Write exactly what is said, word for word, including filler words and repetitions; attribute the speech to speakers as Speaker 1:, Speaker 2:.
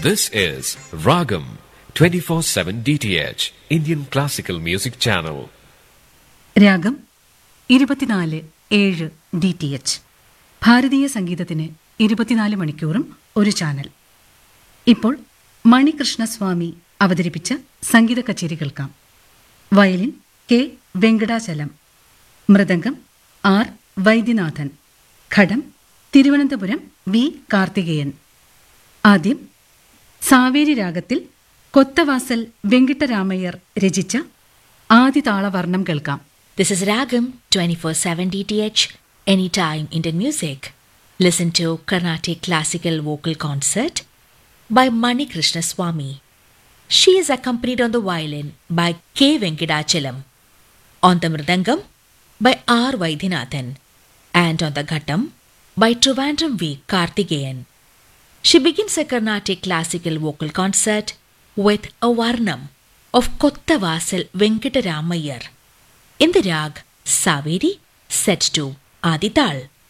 Speaker 1: This is Ragam twenty-four seven D T H, Indian Classical Music Channel.
Speaker 2: രാഗം ഇരുപത്തിനാല് ഏഴ് D T H. ഭാരതീയ സംഗീതത്തിന് ഇരുപത്തിനാല് മണിക്കൂറും ഒരു ചാനൽ. ഇപ്പോൾ മണികൃഷ്ണസ്വാമി അവതരിപ്പിച്ച സംഗീത കച്ചേരി കേൾക്കാം. Violin K Venkatachalam, mridangam R Vaidyanathan, ഘടം തിരുവനന്തപുരം വി കാർത്തികേയൻ. ആദ്യം സാവേരി രാഗത്തിൽ കൊത്തവാസൽ വെങ്കിട്ടരാമയ്യർ രചിച്ച ആദിതാളവർണ്ണം കേൾക്കാം.
Speaker 3: This is Ragam twenty-four seven D T H, Anytime Indian Music. Listen to Carnatic Classical Vocal Concert by Mani Krishna Swami. She is accompanied on the violin by K. Venkadachalam, on the mridangam by R. Vaidyanathan, and on the ghattam by Trivandrum V. Karthikeyan. She begins a Carnatic Classical Vocal Concert with a Varnam of Kottavasal Venkataramayar in the rag Saveri, set to Adi Tal.